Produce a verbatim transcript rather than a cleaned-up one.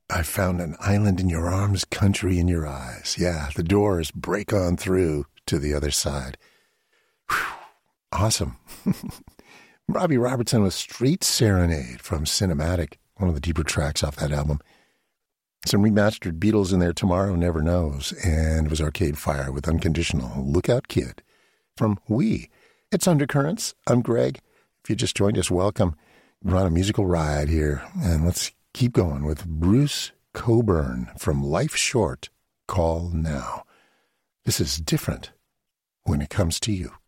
I found an island in your arms, country in your eyes. Yeah, the doors break on through to the other side. Whew. Awesome. Robbie Robertson with Street Serenade from Cinematic, one of the deeper tracks off that album. Some remastered Beatles in there, Tomorrow Never Knows, and it was Arcade Fire with Unconditional Lookout Kid from We. It's Undercurrents. I'm Greg. If you just joined us, welcome. We're on a musical ride here, and let's keep going with Bruce Cockburn from Life Short, Call Now. This is Different When It Comes to You.